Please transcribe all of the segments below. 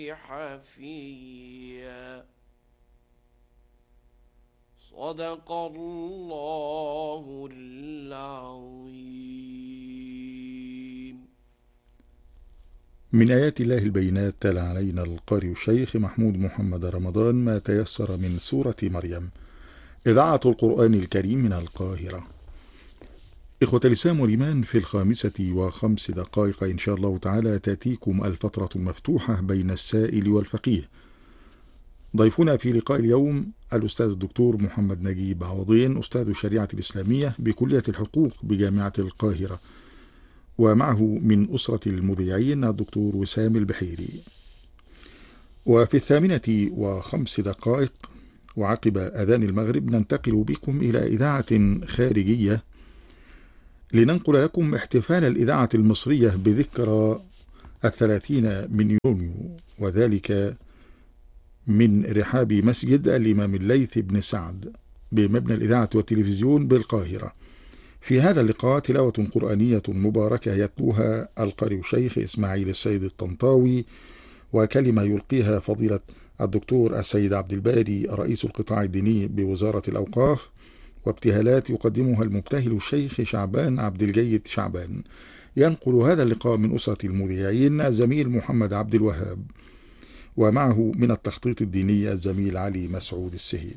حفيا. صدق الله العظيم. من آيات الله البينات تلا علينا القارئ الشيخ محمود محمد رمضان ما تيسر من سورة مريم. إذاعة القرآن الكريم من القاهرة. إخوة الإسلام والإيمان، في 5:05 إن شاء الله تعالى تأتيكم الفترة المفتوحة بين السائل والفقيه. ضيفنا في لقاء اليوم الأستاذ الدكتور محمد نجيب عوضين، أستاذ الشريعة الإسلامية بكلية الحقوق بجامعة القاهرة، ومعه من أسرة المذيعين الدكتور وسام البحيري. وفي 8:05 وعقب أذان المغرب ننتقل بكم إلى إذاعة خارجية لننقل لكم احتفال الإذاعة المصرية بذكرى 30 من يونيو، وذلك من رحاب مسجد الإمام الليث بن سعد بمبنى الإذاعة والتلفزيون بالقاهرة. في هذا اللقاء تلاوة قرآنية مباركة يتلوها القارئ الشيخ إسماعيل السيد الطنطاوي، وكلمة يلقيها فضيلة الدكتور السيد عبد الباري رئيس القطاع الديني بوزارة الأوقاف، وابتهالات يقدمها المبتهل الشيخ شعبان عبد الجيد شعبان. ينقل هذا اللقاء من أسرة المذيعين الزميل محمد عبد الوهاب، ومعه من التخطيط الديني الزميل علي مسعود السهيد.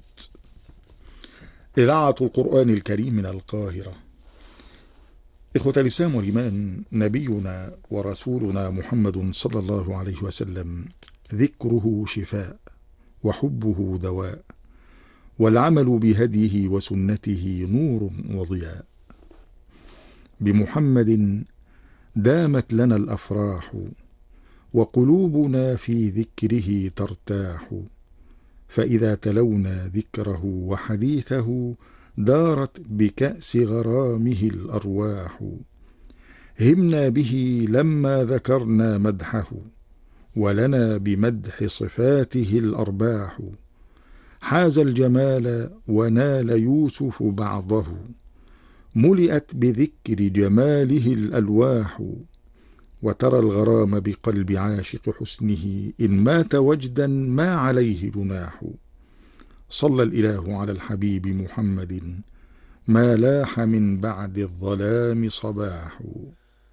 إذاعة القرآن الكريم من القاهرة. إخوة الإسلام والإيمان، نبينا ورسولنا محمد صلى الله عليه وسلم ذكره شفاء وحبه دواء، والعمل بهديه وسنته نور وضياء. بمحمد دامت لنا الأفراح، وقلوبنا في ذكره ترتاح، فإذا تلونا ذكره وحديثه دارت بكأس غرامه الأرواح. همنا به لما ذكرنا مدحه، ولنا بمدح صفاته الأرباح. حاز الجمال ونال يوسف بعضه، ملئت بذكر جماله الألواح. وترى الغرام بقلب عاشق حسنه، إن مات وجدا ما عليه جناح. صلى الإله على الحبيب محمد، ما لاح من بعد الظلام صباح.